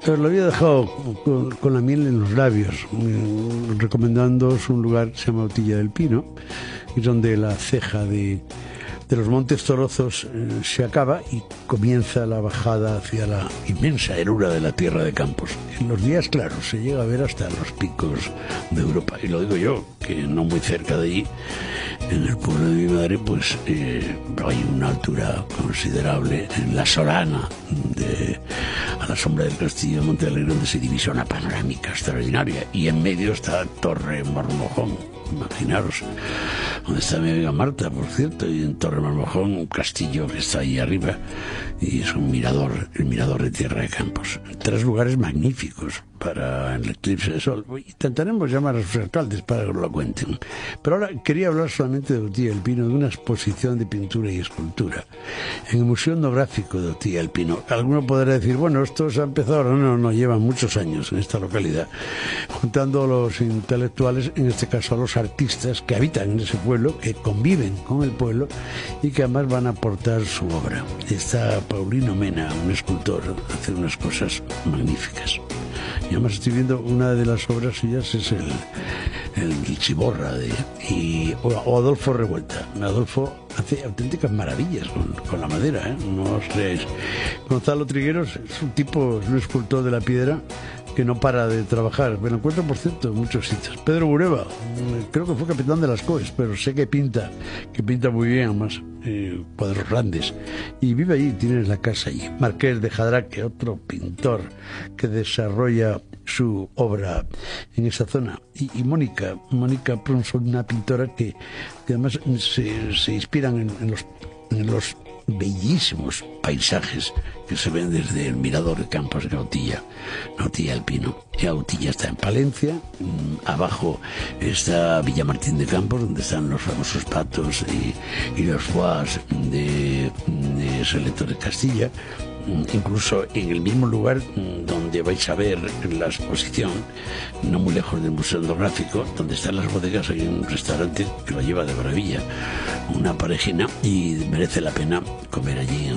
Lo había dejado con la miel en los labios, recomendándoos un lugar que se llama Autilla del Pino, y donde la ceja de los Montes Torozos se acaba y comienza la bajada hacia la inmensa herura de la tierra de Campos. En los días claros se llega a ver hasta los picos de Europa, y lo digo yo, que no muy cerca de allí, en el pueblo de mi madre, pues hay una altura considerable en la Solana, a la sombra del castillo de Monte Alegre, donde se divisa una panorámica extraordinaria, y en medio está Torre Marmojón. Imaginaros, donde está mi amiga Marta, por cierto, y en Torre Marmojón, un castillo que está ahí arriba, y es un mirador, el mirador de Tierra de Campos. 3 lugares magníficos para el eclipse de sol. Intentaremos llamar a sus alcaldes para que lo cuenten. Pero ahora quería hablar solamente de Autilla del Pino, de una exposición de pintura y escultura en el Museo Etnográfico de Autilla del Pino. Alguno podrá decir, bueno, esto se ha empezado ahora. No, llevan muchos años en esta localidad, juntando a los intelectuales, en este caso a los artistas que habitan en ese pueblo, que conviven con el pueblo y que además van a aportar su obra. Está Paulino Mena, un escultor, hace unas cosas magníficas. Y además estoy viendo una de las obras suyas, es el Chiborra o Adolfo Revuelta. Adolfo hace auténticas maravillas con la madera, no os creáis. Gonzalo Trigueros es un escultor de la piedra que no para de trabajar. Me lo encuentro, por cierto, en muchos sitios. Pedro Bureba, creo que fue capitán de las COES, pero sé que pinta muy bien, además, cuadros grandes. Y vive allí, tiene la casa allí. Marqués de Jadraque, otro pintor que desarrolla su obra en esa zona. Y Mónica Prunson, una pintora que además se inspiran en los bellísimos paisajes que se ven desde el mirador de Campos de Autilla del Pino. Y Autilla está en Palencia, abajo está Villamartín de Campos, donde están los famosos patos y los foies de Soleto de Castilla. Incluso en el mismo lugar donde vais a ver la exposición, no muy lejos del Museo Etnográfico, donde están las bodegas, hay un restaurante que lo lleva de maravilla, una parejina, y merece la pena comer allí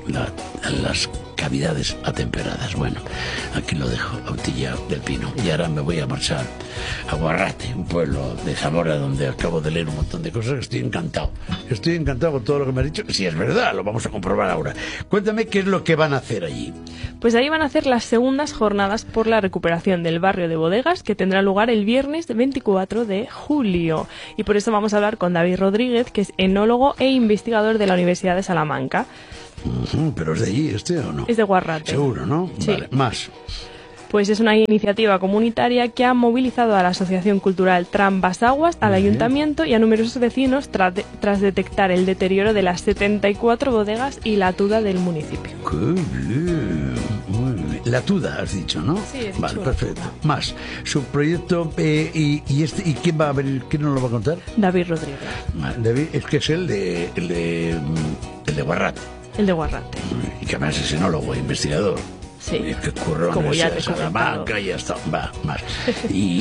en las cavidades atemperadas. Bueno, aquí lo dejo, Autilla del Pino. Y ahora me voy a marchar a Guarrate, un pueblo de Zamora, donde acabo de leer un montón de cosas. Estoy encantado con todo lo que me has dicho. Si es verdad, lo vamos a comprobar ahora. Cuéntame qué es lo que van a hacer allí. Pues ahí van a hacer las segundas jornadas por la recuperación del barrio de bodegas, que tendrá lugar el viernes 24 de julio. Y por eso vamos a hablar con David Rodríguez, que es enólogo e investigador de la Universidad de Salamanca. ¿Pero es de allí o no? Es de Guarrate. Seguro, ¿no? Sí. Vale, más. Pues es una iniciativa comunitaria que ha movilizado a la Asociación Cultural Trambasaguas, al Ayuntamiento y a numerosos vecinos tras detectar el deterioro de las 74 bodegas y la tuda del municipio. ¡Qué bien! Muy bien. La tuda, has dicho, ¿no? Sí, es vale, chulo. Perfecto. Más. Su proyecto, ¿y quién va a venir? ¿Quién nos lo va a contar? David Rodríguez. David, es que es el de Guarrate. El de Guarrate. Y que además es enólogo e investigador. Sí. Que curró Como ya te he Salamanca y ya está. Va, más. ¿Y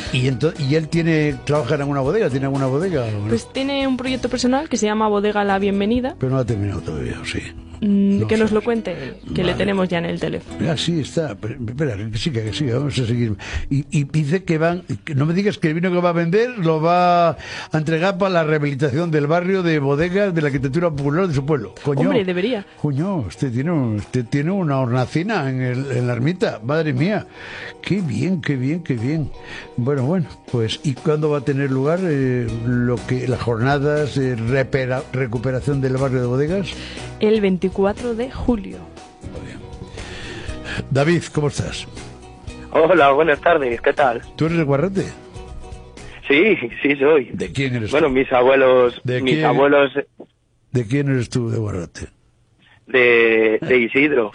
él trabaja en alguna bodega? ¿Tiene alguna bodega? Pues tiene un proyecto personal que se llama Bodega La Bienvenida. Pero no ha terminado todavía, sí. Que nos lo cuente él, que Vale. le tenemos ya en el teléfono. Ah, sí, está. Espera, que siga, vamos a seguir. Y dice que no me digas que el vino que va a vender lo va a entregar para la rehabilitación del barrio de bodegas de la arquitectura popular de su pueblo. Coño, Hombre, debería. Coño, usted tiene una hornacina en la ermita. Madre mía. Qué bien. Bueno, pues ¿y cuándo va a tener lugar las jornadas de recuperación del barrio de bodegas? El 24 de julio. Muy bien. David, ¿cómo estás? Hola, buenas tardes, ¿qué tal? ¿Tú eres de Guarrate? Sí soy. ¿De quién eres Bueno, tú? mis abuelos ¿De quién eres tú de Guarrate? de Isidro.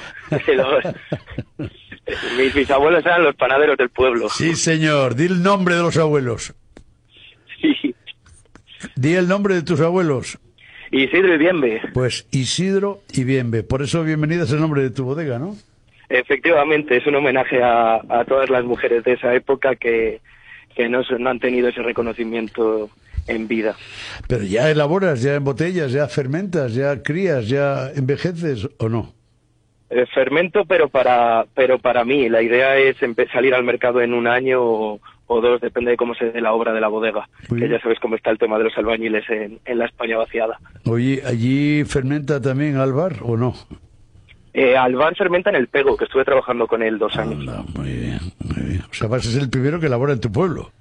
Mis bisabuelos eran los panaderos del pueblo. Sí, señor. Di el nombre de los abuelos. Sí. Di el nombre de tus abuelos. Isidro y Bienve. Pues Isidro y Bienve. Por eso bienvenida es el nombre de tu bodega, ¿no? Efectivamente, es un homenaje a todas las mujeres de esa época que no han tenido ese reconocimiento en vida. Pero ya elaboras, ya embotellas, ya fermentas, ya crías, ya envejeces, ¿o no? Fermento, pero para mí. La idea es salir al mercado en un año o dos, depende de cómo se dé la obra de la bodega. Que ya sabes cómo está el tema de los albañiles en la España vaciada. Oye, ¿allí fermenta también Alvar o no? Alvar fermenta en el Pego, que estuve trabajando con él 2 años. Anda, muy bien, muy bien. O sea, vas a ser el primero que elabora en tu pueblo.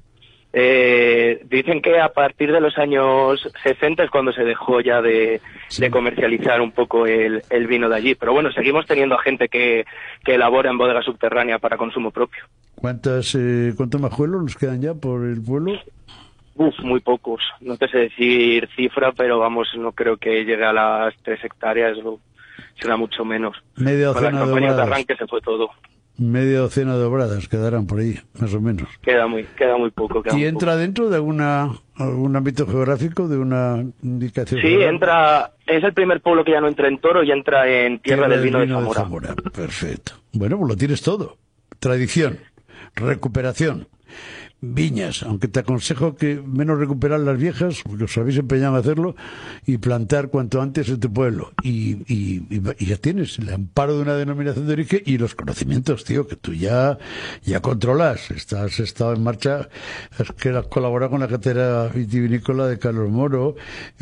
Dicen que a partir de los años 60 es cuando se dejó ya de comercializar un poco el vino de allí. Pero bueno, seguimos teniendo a gente que elabora en bodega subterránea para consumo propio. ¿Cuántos majuelos nos quedan ya por el pueblo? Muy pocos. No te sé decir cifra, pero vamos, no creo que llegue a las 3 hectáreas. Será mucho menos. Media docena de obradas. Con las campañas de arranque se fue todo. Media docena de obradas quedarán por ahí, más o menos. Queda muy poco. ¿Y entra dentro de algún ámbito geográfico, de una indicación? Sí, geográfica? es el primer pueblo que ya no entra en Toro y entra en Tierra del Vino de Zamora. Perfecto. Bueno, pues lo tienes todo. Tradición, recuperación, viñas, aunque te aconsejo que menos recuperar las viejas, porque os habéis empeñado en hacerlo, y plantar cuanto antes en tu pueblo. Y ya tienes el amparo de una denominación de origen y los conocimientos, tío, que tú ya controlas. Has estado en marcha, has colaborado con la cátedra vitivinícola de Carlos Moro,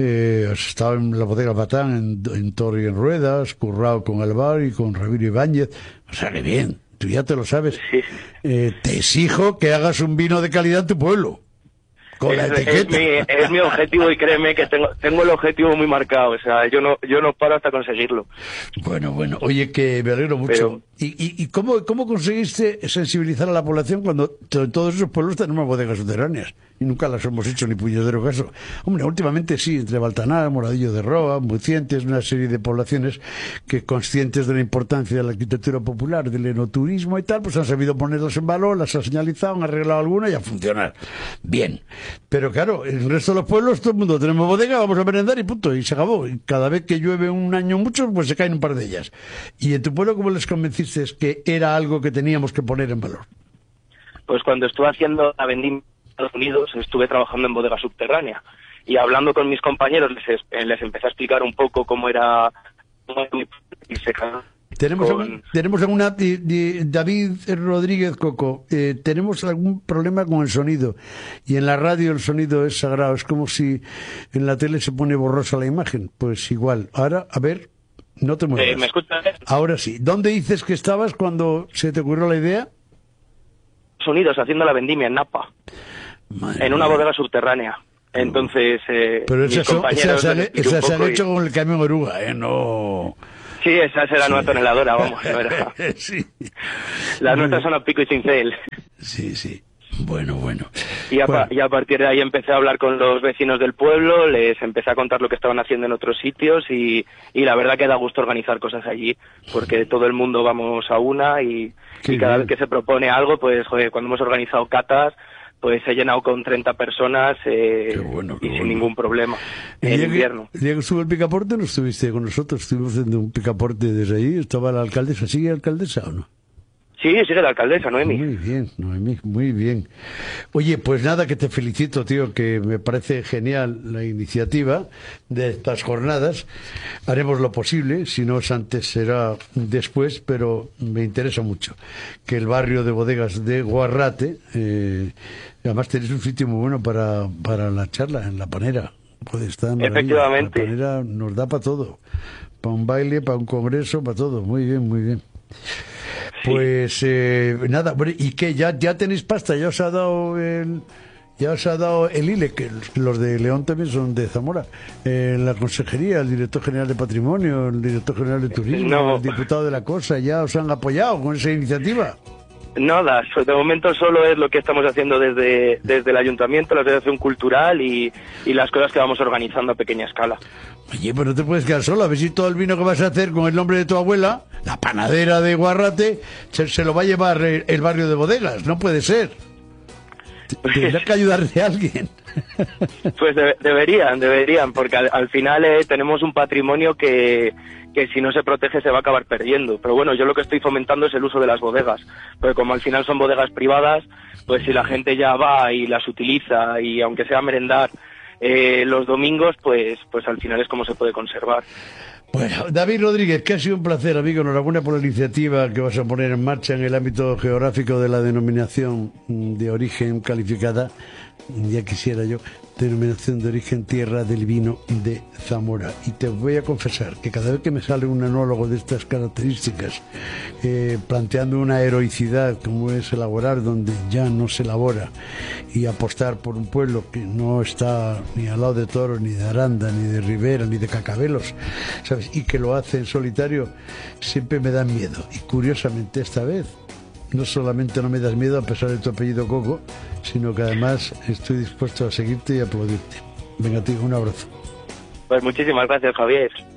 has estado en la bodega Batán, en Toro y en Ruedas, currado con Alvar y con Ramiro Ibáñez. O sea, que bien. Tú ya te lo sabes. Sí. Te exijo que hagas un vino de calidad en tu pueblo. Con la etiqueta. Es mi objetivo y créeme que tengo el objetivo muy marcado. O sea, yo no paro hasta conseguirlo. Bueno. Oye, que me alegro mucho. ¿Y cómo conseguiste sensibilizar a la población cuando en todos esos pueblos tenemos bodegas subterráneas? Y nunca las hemos hecho ni puñetero caso. Hombre, últimamente sí, entre Baltanar, Moradillo de Roa, Mucientes, una serie de poblaciones que, conscientes de la importancia de la arquitectura popular, del enoturismo y tal, pues han sabido ponerlas en valor, las han señalizado, han arreglado alguna y a funcionar. Bien. Pero claro, en el resto de los pueblos todo el mundo tenemos bodega, vamos a merendar y punto, y se acabó. Y cada vez que llueve un año mucho, pues se caen un par de ellas. ¿Y en tu pueblo cómo les convenciste que era algo que teníamos que poner en valor? Pues cuando estuve haciendo la vendimia en Estados Unidos, estuve trabajando en bodega subterránea. Y hablando con mis compañeros, les empecé a explicar un poco cómo era... Tenemos alguna... David Rodríguez Coco, tenemos algún problema con el sonido. Y en la radio el sonido es sagrado. Es como si en la tele se pone borrosa la imagen. Pues igual. Ahora, a ver, no te muevas. ¿Me escuchas? Ahora sí. ¿Dónde dices que estabas cuando se te ocurrió la idea? Unidos, haciendo la vendimia en Napa. En una bodega subterránea. Entonces, pero esas se han hecho y... con el camión oruga, no... Sí, esa será una toneladora, vamos. No era... Sí. Las nuestras son a pico y cincel. Sí. Bueno. Y a partir de ahí empecé a hablar con los vecinos del pueblo, les empecé a contar lo que estaban haciendo en otros sitios y la verdad que da gusto organizar cosas allí, porque todo el mundo vamos a una y cada vez que se propone algo, pues joder, cuando hemos organizado catas, pues he llenado con 30 personas qué bueno. Sin ningún problema en invierno. El día que estuvo el picaporte no estuviste con nosotros, estuvimos haciendo un picaporte desde ahí, estaba la alcaldesa. ¿Sigue alcaldesa o no? Sí, sigue la alcaldesa, Noemi. Muy bien, Noemi, muy bien. Oye, pues nada, que te felicito, tío, que me parece genial la iniciativa de estas jornadas. Haremos lo posible, si no es antes será después, pero me interesa mucho que el barrio de bodegas de Guarrate, además tenéis un sitio muy bueno para la charla, en La Panera. Puede estar en efectivamente. La Panera nos da para todo, para un baile, para un congreso, para todo. Muy bien. Pues nada, ¿y qué? ¿Ya tenéis pasta? ¿Ya os ha dado el ILE? Que los de León también son de Zamora. La Consejería, el Director General de Patrimonio, el Director General de Turismo, el Diputado de la Cosa, ¿ya os han apoyado con esa iniciativa? Nada, de momento solo es lo que estamos haciendo desde el Ayuntamiento, la Asociación Cultural y las cosas que vamos organizando a pequeña escala. Oye, pues no te puedes quedar solo. A ver si todo el vino que vas a hacer con el nombre de tu abuela, la panadera de Guarrate, se lo va a llevar el barrio de bodegas. No puede ser. Tendrá que ayudarle a alguien. Pues deberían, porque al final tenemos un patrimonio que si no se protege se va a acabar perdiendo. Pero bueno, yo lo que estoy fomentando es el uso de las bodegas, porque como al final son bodegas privadas, pues si la gente ya va y las utiliza y aunque sea merendar los domingos, pues al final es como se puede conservar. Bueno, David Rodríguez, que ha sido un placer, amigo. Enhorabuena por la iniciativa que vas a poner en marcha en el ámbito geográfico de la denominación de origen calificada. Ya quisiera yo, denominación de origen tierra del vino de Zamora. Y te voy a confesar que cada vez que me sale un enólogo de estas características, planteando una heroicidad como es elaborar donde ya no se elabora y apostar por un pueblo que no está ni al lado de Toro, ni de Aranda, ni de Ribera, ni de Cacabelos, ¿sabes? Y que lo hace en solitario, siempre me da miedo. Y curiosamente esta vez no solamente no me das miedo a pesar de tu apellido Coco, sino que además estoy dispuesto a seguirte y a aplaudirte. Venga, tío, un abrazo. Pues muchísimas gracias, Javier.